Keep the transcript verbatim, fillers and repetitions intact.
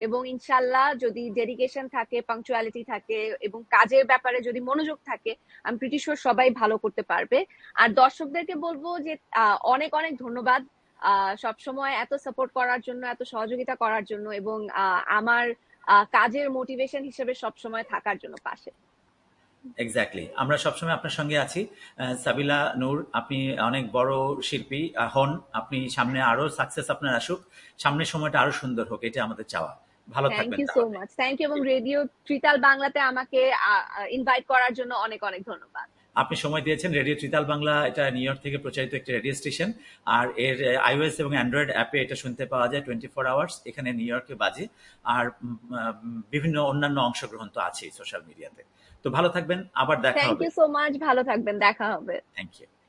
এবং ইনশাল্লাহ যদি ডেডিকেশন থাকে, পাংচুয়ালিটি থাকে এবং কাজের ব্যাপারে যদি মনোযোগ থাকে, আমি প্রিটি শিওর সবাই ভালো করতে পারবে। আর দর্শকদেরকে বলবো যে আহ, অনেক অনেক ধন্যবাদ আহ সবসময় এত সাপোর্ট করার জন্য, এত সহযোগিতা করার জন্য, এবং আহ, আমার আহ, কাজের মোটিভেশন হিসেবে সবসময় থাকার জন্য পাশে। এক্স্যাক্টলি, আমরা সবসময় আপনার সঙ্গে আছি। আহ, সাবিলা নূর, আপনি অনেক বড় শিল্পী আহ, হন, আপনি সামনে আরো সাকসেস আপনার আসুক, সামনের সময়টা আরো সুন্দর হোক, এটা আমাদের চাওয়া। ভালো থ্যাংক থাকবেন ইউ সো তাহলে। মাচ, থ্যাংক ইউ, এবং রেডিও ত্রিতাল বাংলাতে আমাকে ইনভাইট করার জন্য অনেক অনেক ধন্যবাদ। আপনি সময় দিয়েছেন। রেডিও ত্রিতাল বাংলা এটা নিউ ইয়র্ক থেকে প্রচারিত একটি রেডিও স্টেশন, আর এর আইওএস এবং অ্যান্ড্রয়েড অ্যাপে এটা শুনতে পাওয়া যায় টোয়েন্টি ফোর আওয়ার্স, এখানে নিউ ইয়র্কে বাজে। আর উম, আহ, বিভিন্ন অন্যান্য অংশগ্রহণ তো আছেই সোশ্যাল মিডিয়াতে। তো ভালো থাকবেন, আবার দেখা থ্যাংক হবে। ইউ সো মাচ, ভালো থাকবেন, দেখা হবে। Thank you.